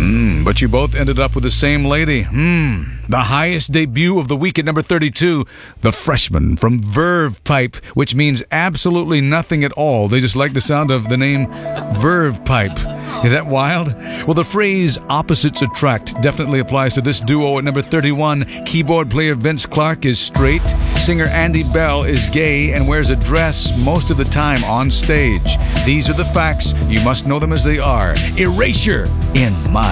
But you both ended up with the same lady. The highest debut of the week at number 32, the freshman from Verve Pipe, which means absolutely nothing at all. They just like the sound of the name Verve Pipe. Is that wild? Well, the phrase opposites attract definitely applies to this duo at number 31. Keyboard player Vince Clarke is straight. Singer Andy Bell is gay and wears a dress most of the time on stage. These are the facts. You must know them as they are. Erasure in my